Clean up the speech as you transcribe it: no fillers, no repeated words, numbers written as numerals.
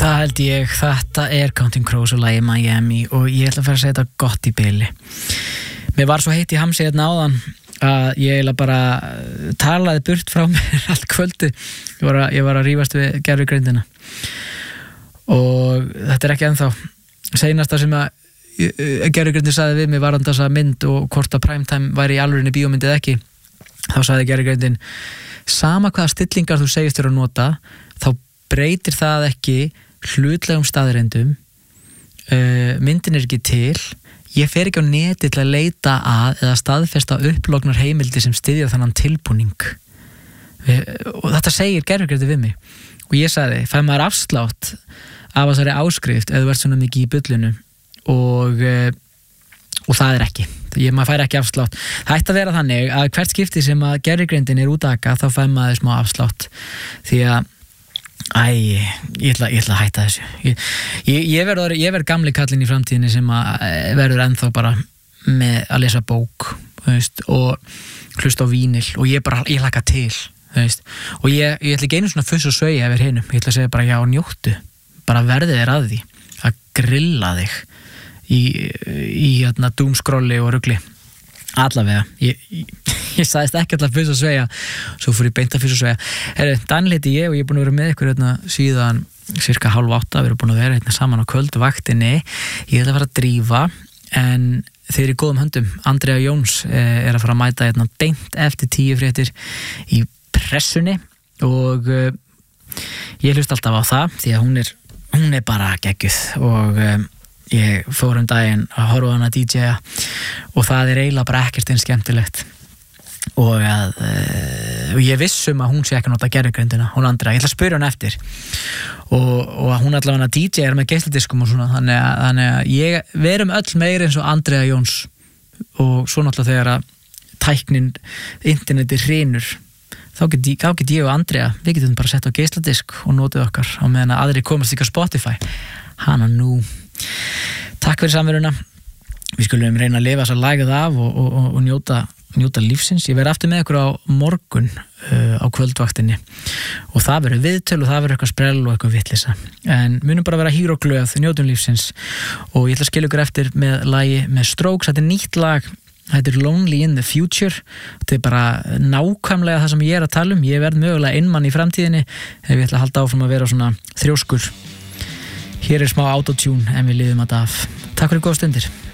Það held ég, þetta Counting Crows og lagið Miami og ég ætla að fara að segja þetta gott í bili. Mér var svo heitt í hamsi hérna áðan að ég eiginlega bara talaði burt frá mér allt kvöldi. Ég var að rífast við gervigreindina og þetta ekki ennþá. Seinasta sem að gervigreindin sagði við mig var þessa mynd og hvort að primetime væri í alvörinni bíómyndið ekki. Þá sagði gervigreindin, sama hvaða stillingar þú segist þér að nota, þá breytir það ekki hlutlegum staðreyndum, myndin ekki til, ég fer ekki á neti til að leita að eða staðfesta upplognar heimildi sem styðja þannan tilbúning og þetta segir gervigreindin við mig og ég sagði, fæ maður afslátt af þessari áskrift eða þú ert svona mikið í bullinu og það ekki maður fær ekki afslátt. Það ætti að vera þannig að hvert skipti sem að gervigreindin er útaka þá fær maður smá afslátt því að ég ætla að hætta þessu. Ég verð gamli kallinn í framtíðinni sem að verður ennþá bara með að lesa bók, veist, og hlusta á vínil og ég hlakka til, veist. Og ég ætla ekki einu svona fuss og sveigja yfir hinum. Ég ætla að segja bara já, njóttu. Bara verði þér að því að grilla þig í doomscrolli og rugli. Allavega, ég sagðist ekki alltaf fyrst að svega svo fór ég beint að fyrst að svega. Herru, Daniel heiti ég og ég er búin að vera með ykkur síðan cirka 7:30, við erum búin að vera saman á kvöldvaktinni. Ég ætla að fara að drífa en þeir eru í góðum höndum. Andrea Jóns er að fara að mæta beint eftir 10 fréttir í pressunni og ég hlust alltaf á það því að hún er bara geggjuð og ég fór daginn að horfa á hana DJ-a og það er eiginlega bara ekkert eins skemmtilegt og ég vissum að hún sé ekki að nota gervigreindina, hún Andrea, ég ætla að spyrja hann eftir og hún allavega DJ er með geisladiskum og svona þannig að við erum öll meira eins og Andrea Jóns og svo náttúrulega þegar að tæknin, interneti hrynur þá get ég og Andrea, við getum bara sett á geisladisk og notið okkar á meðan að aðri komast ekki á Spotify. Hana nú. Takk fyrir samveruna. Við skulum reyna að lifa þessa lagið af og njóta lífsins. Ég verð aftur með ykkur á morgun á kvöldvaktinni og það verður viðtöl og það verður eitthvað sprell og eitthvað vitleysa. En munum bara vera hýr og glöð, njótum lífsins og ég ætla að skilja ykkur eftir með lagi með Strokes. Þetta er nýtt lag. Þetta er Lonely in the Future. Þetta er bara nákvæmlega það sem ég er að tala um. Ég verð mögulega einmann í framtíðinni ef ég ætla að halda áfram að vera svona þrjóskur. Hér er smá autotune en við liðum þetta af. Takk fyrir góð stundir.